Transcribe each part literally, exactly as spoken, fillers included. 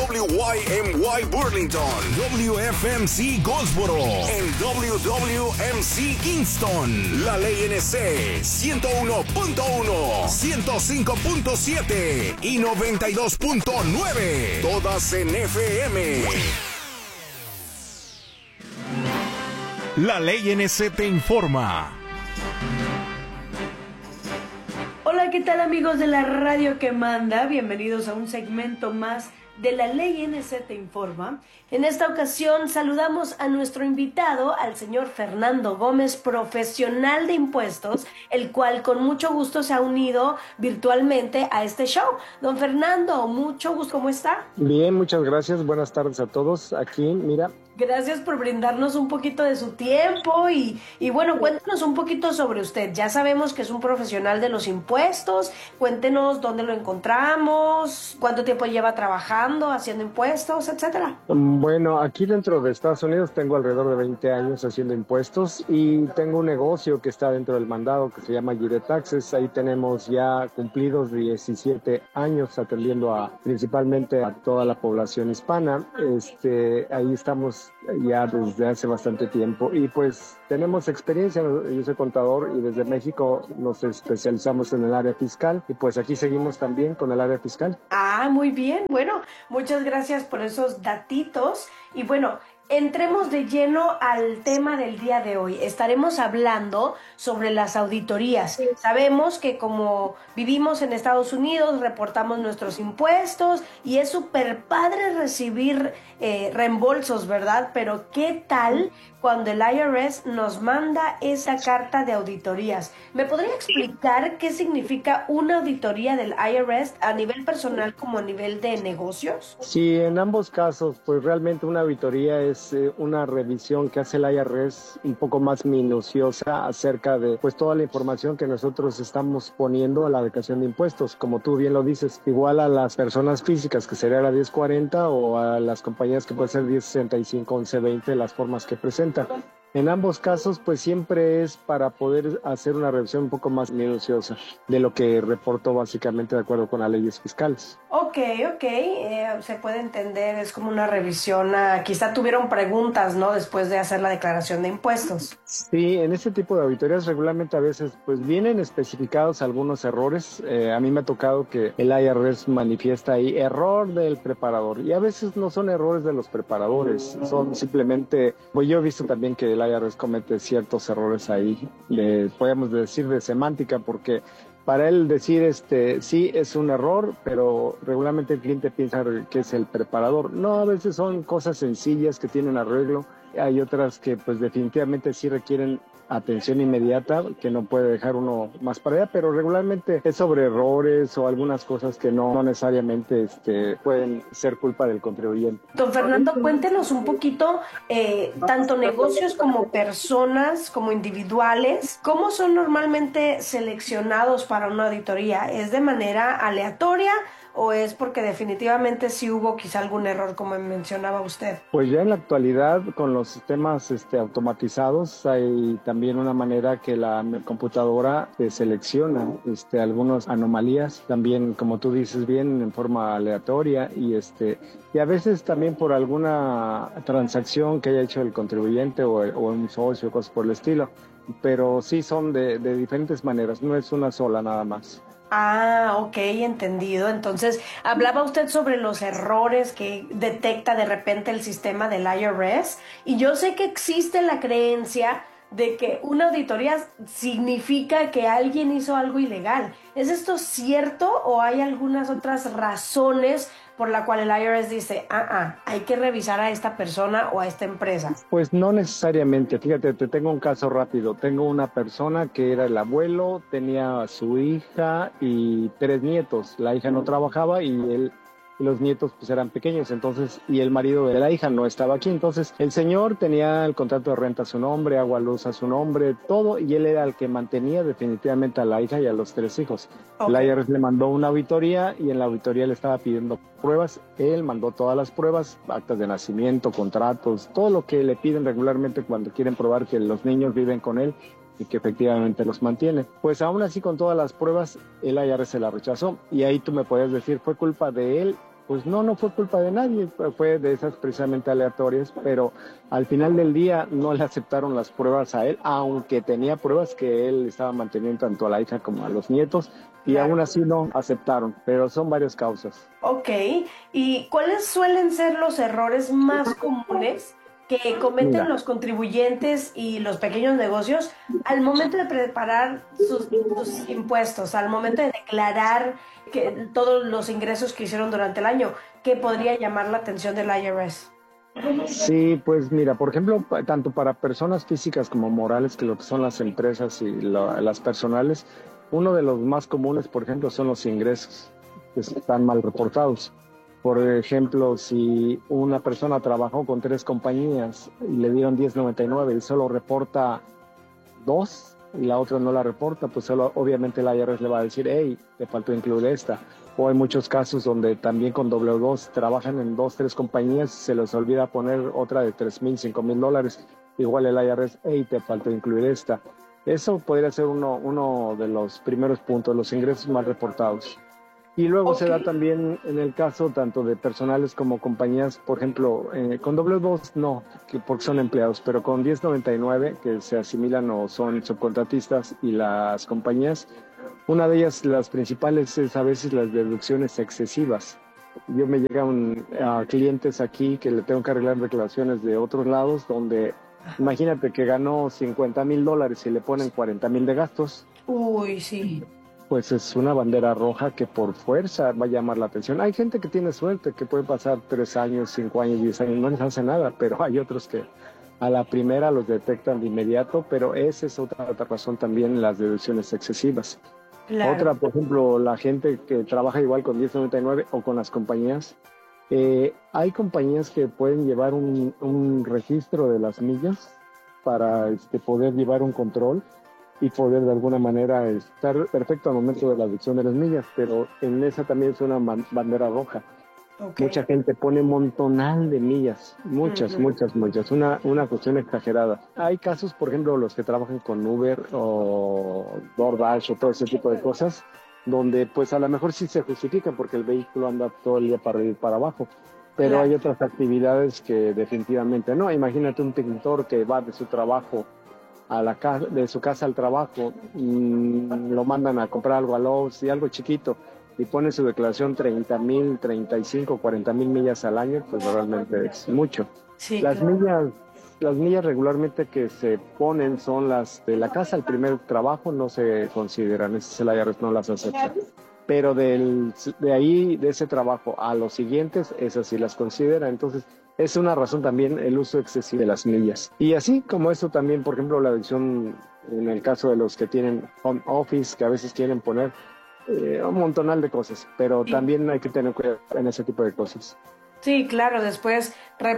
W Y M Y Burlington, W F M C Goldsboro, en W W M C Kingston. La Ley N C ciento uno punto uno, ciento cinco punto siete y noventa y dos punto nueve. Todas en F M. La Ley N C te informa. Hola, ¿qué tal amigos de la radio que manda? Bienvenidos a un segmento más de La Ley N C te informa. En esta ocasión saludamos a nuestro invitado, al señor Fernando Gómez, profesional de impuestos, el cual con mucho gusto se ha unido virtualmente a este show. Don Fernando, mucho gusto, ¿cómo está? Bien, muchas gracias, buenas tardes a todos. Aquí, mira. Gracias por brindarnos un poquito de su tiempo y, y bueno, cuéntenos un poquito sobre usted. Ya sabemos que es un profesional de los impuestos. Cuéntenos dónde lo encontramos, cuánto tiempo lleva trabajando, haciendo impuestos, etcétera. Bueno, aquí dentro de Estados Unidos tengo alrededor de veinte años haciendo impuestos y tengo un negocio que está dentro del mandado que se llama Gire Taxes. Ahí tenemos ya cumplidos diecisiete años atendiendo a principalmente a toda la población hispana. Este, ahí estamos ya desde hace bastante tiempo y pues tenemos experiencia. Yo soy contador y desde México nos especializamos en el área fiscal y pues aquí seguimos también con el área fiscal. Ah, muy bien. Bueno, muchas gracias por esos datitos y bueno, entremos de lleno al tema del día de hoy. Estaremos hablando sobre las auditorías. Sabemos que como vivimos en Estados Unidos, reportamos nuestros impuestos y es súper padre recibir eh, reembolsos, ¿verdad? Pero ¿qué tal cuando el I R S nos manda esa carta de auditorías? ¿Me podría explicar qué significa una auditoría del I R S a nivel personal como a nivel de negocios? Sí, en ambos casos, pues realmente una auditoría es eh, una revisión que hace el I R S un poco más minuciosa acerca de pues toda la información que nosotros estamos poniendo a la declaración de impuestos. Como tú bien lo dices, igual a las personas físicas que sería la diez cuarenta o a las compañías que puede ser diez sesenta y cinco, once veinte, las formas que presentan. En ambos casos, pues siempre es para poder hacer una revisión un poco más minuciosa de lo que reportó básicamente de acuerdo con las leyes fiscales. Ok, ok, eh, se puede entender, es como una revisión, a, quizá tuvieron preguntas, ¿no? Después de hacer la declaración de impuestos. Sí, en este tipo de auditorías regularmente a veces pues vienen especificados algunos errores. Eh, a mí me ha tocado que el I R S manifiesta ahí error del preparador y a veces no son errores de los preparadores, son simplemente, pues yo he visto también que el I R S comete ciertos errores ahí, de, podemos decir de semántica, porque para él decir este sí es un error, pero regularmente el cliente piensa que es el preparador. No, a veces son cosas sencillas que tienen arreglo. Hay otras que pues definitivamente sí requieren atención inmediata, que no puede dejar uno más para allá, pero regularmente es sobre errores o algunas cosas que no, no necesariamente este, pueden ser culpa del contribuyente. Don Fernando, cuéntenos un poquito, eh, tanto negocios como personas, como individuales, ¿cómo son normalmente seleccionados para una auditoría? ¿Es de manera aleatoria o es porque definitivamente sí hubo quizá algún error, como mencionaba usted? Pues ya en la actualidad, con los sistemas este, automatizados, hay también una manera que la computadora te selecciona este, algunas anomalías, también, como tú dices bien, en forma aleatoria, y este y a veces también por alguna transacción que haya hecho el contribuyente o, o un socio, cosas por el estilo. Pero sí son de, de diferentes maneras, no es una sola nada más. Ah, ok, entendido. Entonces, hablaba usted sobre los errores que detecta de repente el sistema del I R S y yo sé que existe la creencia de que una auditoría significa que alguien hizo algo ilegal. ¿Es esto cierto o hay algunas otras razones por la cual el I R S dice, ah, ah, hay que revisar a esta persona o a esta empresa? Pues no necesariamente. Fíjate, te tengo un caso rápido. Tengo una persona que era el abuelo, tenía a su hija y tres nietos. La hija no trabajaba y él y los nietos pues eran pequeños, entonces, y el marido de la hija no estaba aquí, entonces el señor tenía el contrato de renta a su nombre, agua, luz a su nombre, todo, y él era el que mantenía definitivamente a la hija y a los tres hijos. Okay. La I R S le mandó una auditoría y en la auditoría le estaba pidiendo pruebas, él mandó todas las pruebas, actas de nacimiento, contratos, todo lo que le piden regularmente cuando quieren probar que los niños viven con él y que efectivamente los mantiene. Pues aún así, con todas las pruebas, el I R S se la rechazó. Y ahí tú me podías decir, ¿fue culpa de él Pues no, no fue culpa de nadie, fue de esas precisamente aleatorias, pero al final del día no le aceptaron las pruebas a él, aunque tenía pruebas que él estaba manteniendo tanto a la hija como a los nietos, y Claro. aún así no aceptaron, pero son varias causas. Ok, ¿y cuáles suelen ser los errores más comunes que cometen Mira, los contribuyentes y los pequeños negocios al momento de preparar sus, sus impuestos, al momento de declarar que, todos los ingresos que hicieron durante el año? ¿Qué podría llamar la atención del I R S? sí, pues mira, por ejemplo, pa- tanto para personas físicas como morales, que lo que son las empresas y lo- las personales, uno de los más comunes, por ejemplo, son los ingresos que están mal reportados. Por ejemplo, si una persona trabajó con tres compañías y le dieron diez noventa y nueve y solo reporta dos y la otra no la reporta, pues solo obviamente el I R S le va a decir, hey, te faltó incluir esta. O hay muchos casos donde también con W dos trabajan en dos, tres compañías, se les olvida poner otra de tres mil, cinco mil dólares. Igual el I R S, hey, te faltó incluir esta. Eso podría ser uno, uno de los primeros puntos, los ingresos mal reportados. Y luego se Ok, da también en el caso tanto de personales como compañías, por ejemplo, eh, con W dos no, que porque son empleados, pero con diez noventa y nueve, que se asimilan o son subcontratistas, y las compañías, una de ellas, las principales, es a veces las deducciones excesivas. Yo me llegan a clientes aquí que le tengo que arreglar declaraciones de otros lados, donde imagínate que ganó cincuenta mil dólares y le ponen cuarenta mil de gastos, uy, sí, pues es una bandera roja que por fuerza va a llamar la atención. Hay gente que tiene suerte, que puede pasar tres años, cinco años, diez años, no les hace nada, pero hay otros que a la primera los detectan de inmediato, pero esa es otra, otra razón también, las deducciones excesivas. claro. Otra, por ejemplo, la gente que trabaja igual con diez noventa y nueve o con las compañías. Eh, hay compañías que pueden llevar un, un registro de las millas para este, poder llevar un control y poder de alguna manera estar perfecto al momento de la deducción de las millas, pero en esa también es una man- bandera roja. Ok. Mucha gente pone un montonal de millas, muchas, Ujú. muchas, muchas, una, una cuestión exagerada. Hay casos, por ejemplo, los que trabajan con Uber o DoorDash o todo ese tipo de cosas, donde pues a lo mejor sí se justifica porque el vehículo anda todo el día para arriba y para abajo, pero Claro. hay otras actividades que definitivamente no. Imagínate un pintor que va de su trabajo a la casa, de su casa al trabajo, mmm, lo mandan a comprar algo a Lowe's y algo chiquito, y pone su declaración treinta mil, treinta y cinco, cuarenta mil millas al año, pues realmente es mucho. Sí, Las claro. millas, las millas regularmente que se ponen son las de la casa al primer trabajo, no se consideran, ese el I R S no las acepta. Pero del, de ahí, de ese trabajo a los siguientes, esas sí las considera. Entonces, es una razón también el uso excesivo de las millas. Y así como eso también, por ejemplo, la adicción en el caso de los que tienen home office, que a veces quieren poner eh, un montonal de cosas, pero Sí. también hay que tener cuidado en ese tipo de cosas. Sí, claro, después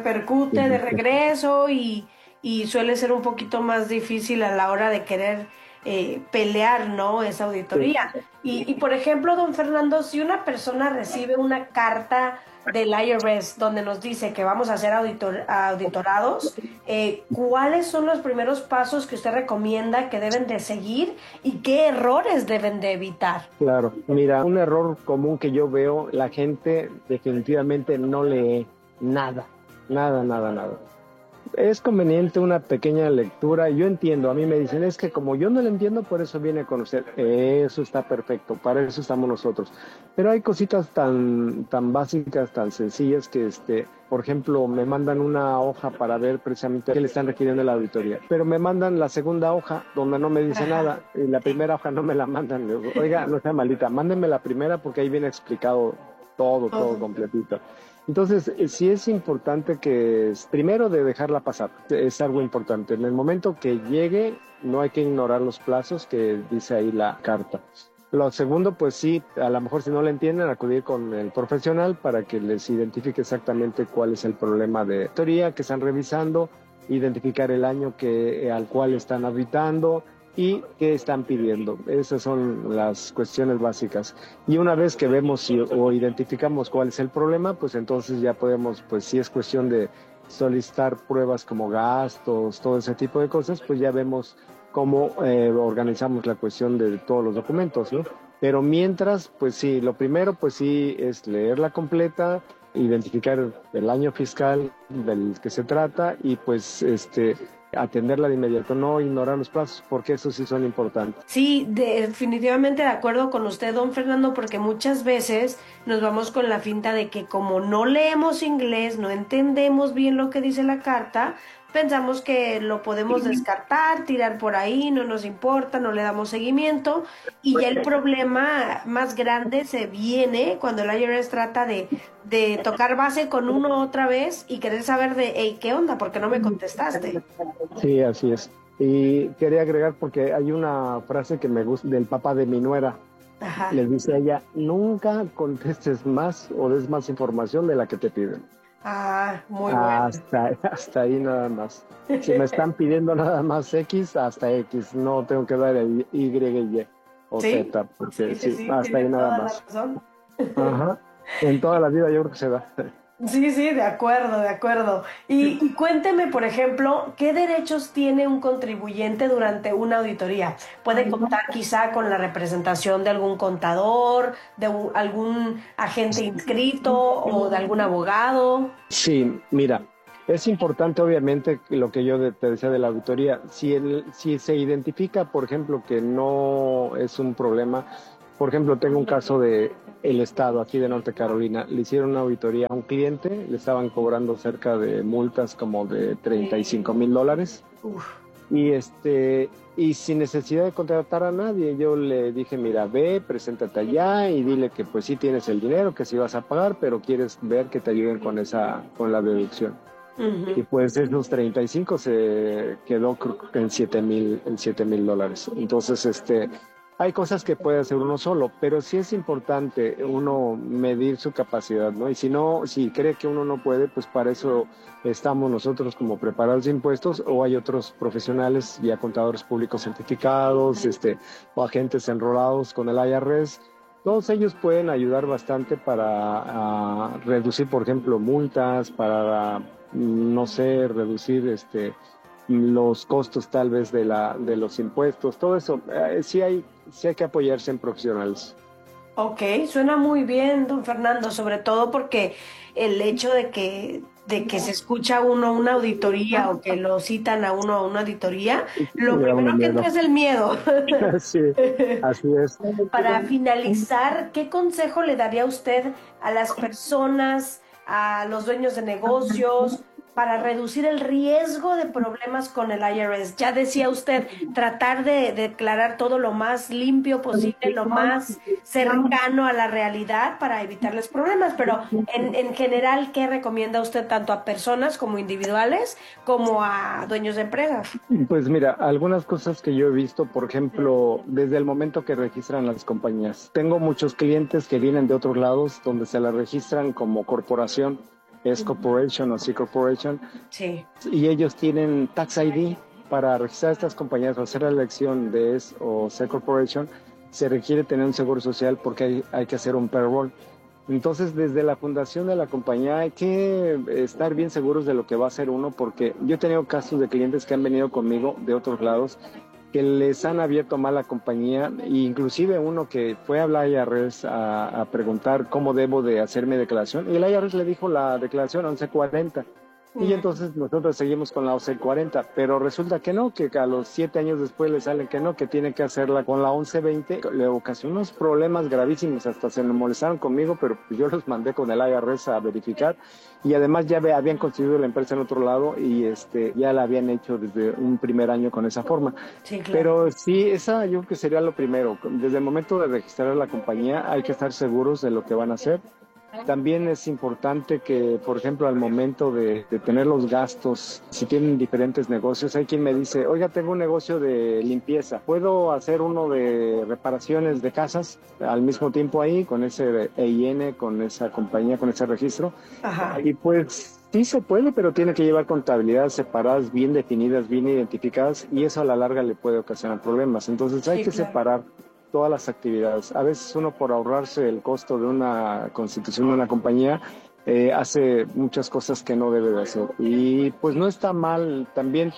Sí, repercute de regreso y, y suele ser un poquito más difícil a la hora de querer eh, pelear, ¿no? Esa sí, auditoría. Y, y por ejemplo, don Fernando, si una persona recibe una carta del I R S donde nos dice que vamos a ser auditor- auditorados, eh, ¿cuáles son los primeros pasos que usted recomienda que deben de seguir y qué errores deben de evitar? claro. Mira, un error común que yo veo, la gente definitivamente no lee nada, nada, nada, nada. Es conveniente una pequeña lectura. Yo entiendo, a mí me dicen, es que como yo no lo entiendo, por eso viene a conocer. Eso está perfecto, para eso estamos nosotros. Pero hay cositas tan, tan básicas, tan sencillas que, este, por ejemplo, me mandan una hoja para ver precisamente qué le están requiriendo la auditoría. Pero me mandan la segunda hoja donde no me dice Ajá, nada y la sí. primera hoja no me la mandan. Le digo, oiga, no sea maldita, mándenme la primera porque ahí viene explicado todo, todo Todo. completito. Entonces, eh, sí es importante que, es- primero, de dejarla pasar, es algo importante. En el momento que llegue, no hay que ignorar los plazos que dice ahí la carta. Lo segundo, pues sí, a lo mejor si no le entienden, acudir con el profesional para que les identifique exactamente cuál es el problema de teoría que están revisando, identificar el año que, al cual están habitando y qué están pidiendo. Esas son las cuestiones básicas. Y una vez que vemos si, o identificamos cuál es el problema, pues entonces ya podemos, pues si es cuestión de solicitar pruebas como gastos, todo ese tipo de cosas, pues ya vemos cómo eh, organizamos la cuestión de todos los documentos, ¿no? Pero mientras, pues sí, lo primero, pues sí, es leerla completa, identificar el año fiscal del que se trata y pues este atenderla de inmediato, no ignorar los plazos, porque esos sí son importantes. Sí, de- definitivamente de acuerdo con usted, don Fernando, porque muchas veces nos vamos con la finta de que como no leemos inglés, no entendemos bien lo que dice la carta, pensamos que lo podemos descartar, tirar por ahí, no nos importa, no le damos seguimiento, y ya el problema más grande se viene cuando el I R S trata de, de tocar base con uno otra vez y querer saber de, hey, ¿qué onda? ¿Por qué no me contestaste? Sí, así es. Y quería agregar porque hay una frase que me gusta del papá de mi nuera. Ajá. Les dice a ella, nunca contestes más o des más información de la que te piden. Ah, muy bueno. Hasta, hasta ahí nada más. Si me están pidiendo nada más X, hasta X. No tengo que dar el Y, Y o ¿Sí? Z, porque Sí, sí, sí, sí, hasta tiene ahí nada toda la más. razón. Ajá. En toda la vida yo creo que se da. Sí, sí, de acuerdo, de acuerdo. Y, y cuénteme, por ejemplo, ¿qué derechos tiene un contribuyente durante una auditoría? ¿Puede contar quizá con la representación de algún contador, de un- algún agente inscrito o de algún abogado? Sí, mira, es importante obviamente lo que yo de- te decía de la auditoría. Si, el, si se identifica, por ejemplo, que no es un problema, por ejemplo, tengo un caso de el Estado aquí de Norte Carolina, le hicieron una auditoría a un cliente, le estaban cobrando cerca de multas como de treinta y cinco mil dólares Uf, y este y sin necesidad de contratar a nadie, yo le dije, mira, ve, preséntate allá y dile que pues sí tienes el dinero, que sí vas a pagar, pero quieres ver que te ayuden con esa, con la deducción. Y ujú. pues esos treinta y cinco se quedó creo que en siete mil, en siete mil dólares. Entonces, este, hay cosas que puede hacer uno solo, pero sí es importante uno medir su capacidad, ¿no? Y si no, si cree que uno no puede, pues para eso estamos nosotros como preparados de impuestos o hay otros profesionales, ya contadores públicos certificados, este, o agentes enrolados con el I R S. Todos ellos pueden ayudar bastante para ah, reducir, por ejemplo, multas, para, mm, no sé, reducir este, los costos tal vez de, la, de los impuestos, todo eso. Eh, sí hay, sí hay que apoyarse en profesionales. Ok, suena muy bien, don Fernando, sobre todo porque el hecho de que, de que se escucha a uno una auditoría o que lo citan a uno a una auditoría, lo Me da primero uno que entra miedo. es el miedo. Sí, así es. Para finalizar, ¿qué consejo le daría usted a las personas, a los dueños de negocios, para reducir el riesgo de problemas con el I R S? Ya decía usted, tratar de, de declarar todo lo más limpio posible, lo más cercano a la realidad para evitarles problemas, pero en, en general, ¿qué recomienda usted tanto a personas como individuales como a dueños de empresas? Pues mira, algunas cosas que yo he visto, por ejemplo, desde el momento que registran las compañías. Tengo muchos clientes que vienen de otros lados donde se las registran como corporación, S Corporation o C Corporation, Sí. y ellos tienen Tax I D. Para registrar estas compañías o hacer la elección de S o C Corporation, se requiere tener un seguro social porque hay, hay que hacer un payroll. Entonces, desde la fundación de la compañía hay que estar bien seguros de lo que va a hacer uno, porque yo he tenido casos de clientes que han venido conmigo de otros lados que les han abierto mal la compañía, e inclusive uno que fue a la I R S a, a preguntar cómo debo de hacer mi declaración, y el I R S le dijo la declaración once cuarenta. Y entonces nosotros seguimos con la once cuarenta, pero resulta que no, que a los siete años después le sale que no, que tiene que hacerla con la once veinte. Le ocasionó unos problemas gravísimos, hasta se me molestaron conmigo, pero yo los mandé con el I R S a verificar y además ya habían constituido la empresa en otro lado y este ya la habían hecho desde un primer año con esa forma. Sí, claro. Pero sí, esa yo creo que sería lo primero. Desde el momento de registrar la compañía hay que estar seguros de lo que van a hacer. También es importante que, por ejemplo, al momento de, de tener los gastos, si tienen diferentes negocios, hay quien me dice, oiga, tengo un negocio de limpieza, ¿puedo hacer uno de reparaciones de casas al mismo tiempo ahí, con ese E I N, con esa compañía, con ese registro? Ajá. Y pues sí se puede, pero tiene que llevar contabilidades separadas, bien definidas, bien identificadas, y eso a la larga le puede ocasionar problemas. Entonces hay Sí, que claro. separar todas las actividades. A veces uno, por ahorrarse el costo de una constitución de una compañía, eh, hace muchas cosas que no debe de hacer. Y pues no está mal también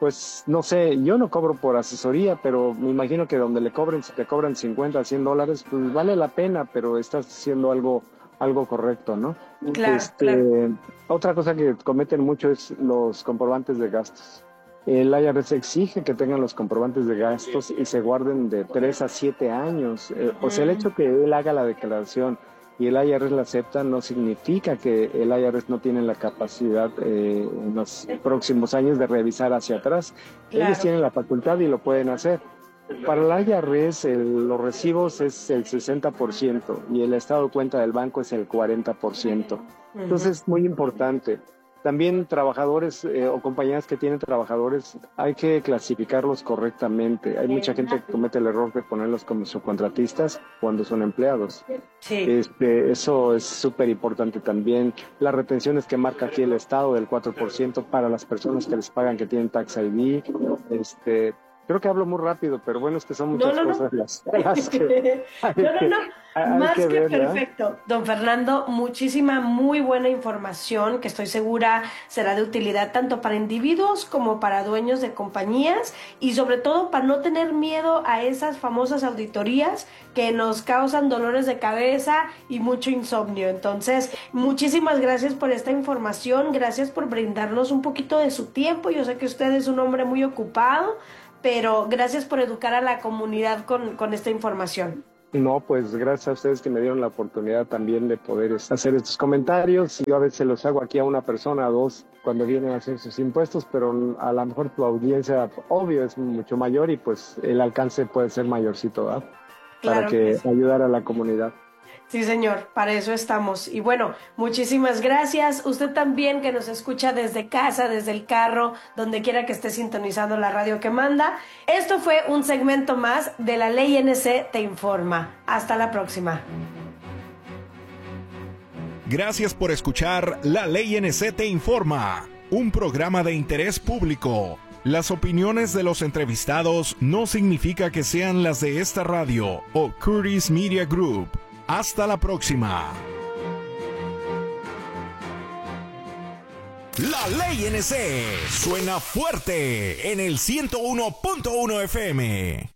pues no sé, yo no cobro por asesoría, pero me imagino que donde le cobren, si te cobran cincuenta, cien dólares, pues vale la pena, pero estás haciendo algo, algo correcto, ¿no? Claro, este, claro. Otra cosa que cometen mucho es los comprobantes de gastos. El I R S exige que tengan los comprobantes de gastos y se guarden de tres a siete años. Eh, o sea, el hecho que él haga la declaración y el I R S la acepta no significa que el I R S no tiene la capacidad eh, en los próximos años de revisar hacia atrás. Claro. Ellos tienen la facultad y lo pueden hacer. Para el I R S el, los recibos es el sesenta por ciento y el estado de cuenta del banco es el cuarenta por ciento. Entonces es muy importante. También trabajadores eh, o compañías que tienen trabajadores, hay que clasificarlos correctamente. Hay mucha gente que comete el error de ponerlos como subcontratistas cuando son empleados. Sí. Este, eso es súper importante también. Las retenciones que marca aquí el Estado del cuatro por ciento para las personas que les pagan que tienen Tax I D. Este, creo que hablo muy rápido, pero bueno, es que son muchas no, no, cosas no. las, las que... no, no, no. Hay Más que que, ver, perfecto. Don Fernando, muchísima, muy buena información que estoy segura será de utilidad tanto para individuos como para dueños de compañías y sobre todo para no tener miedo a esas famosas auditorías que nos causan dolores de cabeza y mucho insomnio. Entonces, muchísimas gracias por esta información, gracias por brindarnos un poquito de su tiempo. Yo sé que usted es un hombre muy ocupado, pero gracias por educar a la comunidad con, con esta información. No, pues gracias a ustedes que me dieron la oportunidad también de poder hacer estos comentarios. Yo a veces los hago aquí a una persona, a dos, cuando vienen a hacer sus impuestos, pero a lo mejor tu audiencia, obvio, es mucho mayor y pues el alcance puede ser mayorcito, ¿verdad? Claro Para que, que sí. ayudar a la comunidad. Sí, señor, para eso estamos. Y bueno, muchísimas gracias. Usted también que nos escucha desde casa, desde el carro, donde quiera que esté sintonizando la radio que manda. Esto fue un segmento más de La Ley N C Te Informa. Hasta la próxima. Gracias por escuchar La Ley N C Te Informa, un programa de interés público. Las opiniones de los entrevistados no significa que sean las de esta radio o Curtis Media Group. Hasta la próxima. La Ley N C suena fuerte en el ciento uno punto uno F M.